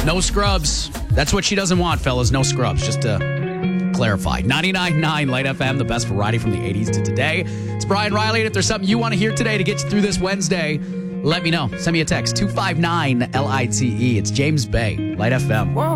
No scrubs. That's what she doesn't want, fellas. No scrubs. Just to clarify. 99.9 Light FM, the best variety from the 80s to today. It's Brian Riley, and if there's something you want to hear today to get you through this Wednesday, let me know. Send me a text, 259-LITE. It's James Bay, Light FM.